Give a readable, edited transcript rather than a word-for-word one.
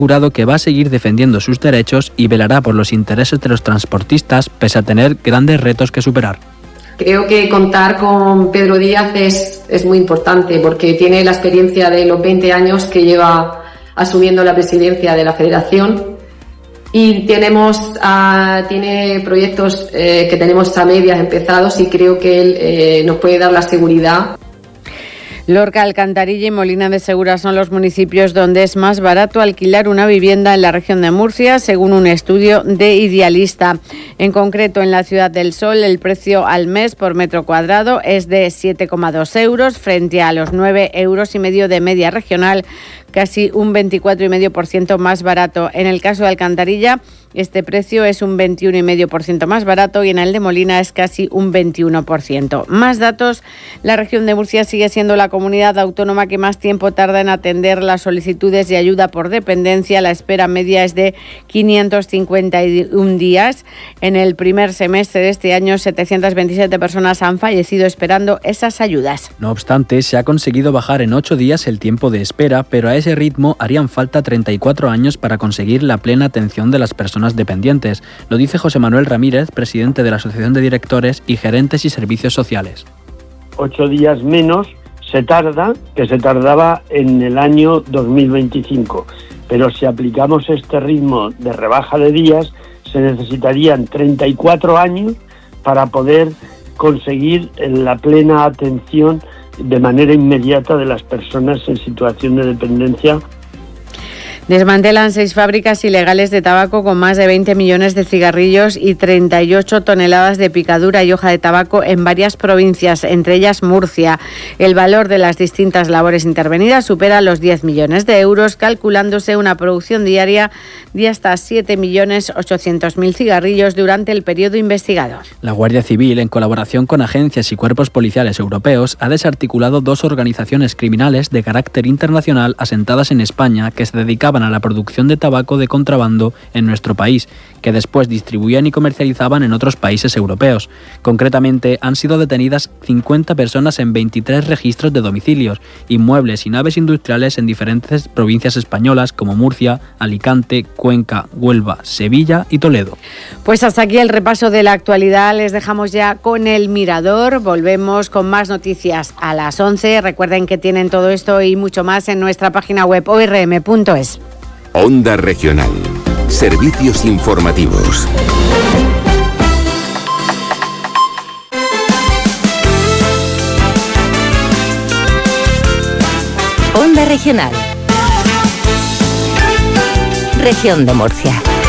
asegurado que va a seguir defendiendo sus derechos y velará por los intereses de los transportistas pese a tener grandes retos que superar. Creo que contar con Pedro Díaz es muy importante porque tiene la experiencia de los 20 años que lleva asumiendo la presidencia de la Federación y tiene proyectos que tenemos a medias empezados y creo que él nos puede dar la seguridad. Lorca, Alcantarilla y Molina de Segura son los municipios donde es más barato alquilar una vivienda en la región de Murcia, según un estudio de Idealista. En concreto, en la Ciudad del Sol, el precio al mes por metro cuadrado es de 7,2 euros frente a los 9,5 euros de media regional, casi un 24,5% más barato. En el caso de Alcantarilla, este precio es un 21,5% más barato y en el de Molina es casi un 21%. Más datos, la región de Murcia sigue siendo la comunidad autónoma que más tiempo tarda en atender las solicitudes de ayuda por dependencia. La espera media es de 551 días. En el primer semestre de este año, 727 personas han fallecido esperando esas ayudas. No obstante, se ha conseguido bajar en 8 días el tiempo de espera, pero a ese ritmo harían falta 34 años para conseguir la plena atención de las personas dependientes. Lo dice José Manuel Ramírez, presidente de la Asociación de Directores y Gerentes y Servicios Sociales. 8 días menos se tardaba en el año 2025, pero si aplicamos este ritmo de rebaja de días, se necesitarían 34 años para poder conseguir la plena atención de manera inmediata de las personas en situación de dependencia. Desmantelan 6 fábricas ilegales de tabaco con más de 20 millones de cigarrillos y 38 toneladas de picadura y hoja de tabaco en varias provincias, entre ellas Murcia. El valor de las distintas labores intervenidas supera los 10 millones de euros, calculándose una producción diaria de hasta 7.800.000 cigarrillos durante el periodo investigado. La Guardia Civil, en colaboración con agencias y cuerpos policiales europeos, ha desarticulado 2 organizaciones criminales de carácter internacional asentadas en España que se dedicaban a la producción de tabaco de contrabando en nuestro país, que después distribuían y comercializaban en otros países europeos. Concretamente, han sido detenidas 50 personas en 23 registros de domicilios, inmuebles y naves industriales en diferentes provincias españolas como Murcia, Alicante, Cuenca, Huelva, Sevilla y Toledo. Pues hasta aquí el repaso de la actualidad. Les dejamos ya con el Mirador. Volvemos con más noticias a las 11. Recuerden que tienen todo esto y mucho más en nuestra página web orm.es. Onda Regional. Servicios informativos. Onda Regional. Región de Murcia.